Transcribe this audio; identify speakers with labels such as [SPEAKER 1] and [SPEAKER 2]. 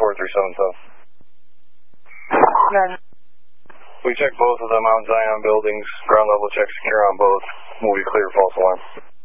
[SPEAKER 1] 4377. We checked both of them, Mount Zion buildings. Ground level check secure on both. Will be clear false alarm.